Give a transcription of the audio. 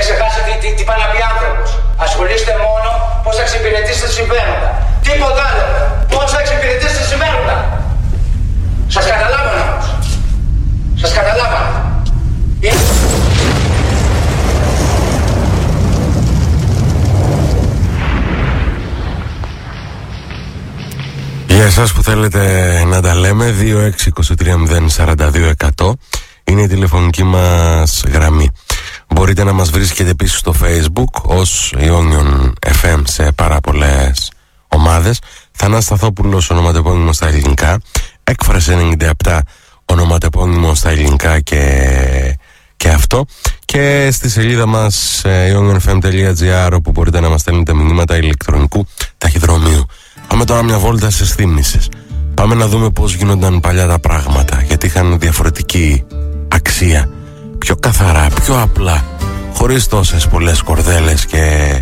ξεχάσει τι πάει να πει άνθρωπος. Ασχολείστε μόνο πώς θα εξυπηρετήσετε συμφέροντα. Τίποτα άλλο. Πώς θα εξυπηρετήσετε συμφέροντα. Σας καταλάβανα όμως. Σας καταλάβανα. Για εσάς που θέλετε να τα λέμε, 2623042100 είναι η τηλεφωνική μας γραμμή. Μπορείτε να μας βρίσκετε επίσης στο Facebook ως Ionion FM σε πάρα πολλές ομάδες. Θανάσης Σταθόπουλος, ονοματεπώνυμο στα ελληνικά. Έκφραση 97, ονοματεπώνυμο στα ελληνικά και αυτό. Και στη σελίδα μας ionionfm.gr, όπου μπορείτε να μας στέλνετε μηνύματα ηλεκτρονικού ταχυδρομείου. Πάμε τώρα μια βόλτα στις θύμνησες. Πάμε να δούμε πώς γίνονταν παλιά τα πράγματα, γιατί είχαν διαφορετική αξία. Πιο καθαρά, πιο απλά, χωρίς τόσες πολλές κορδέλες και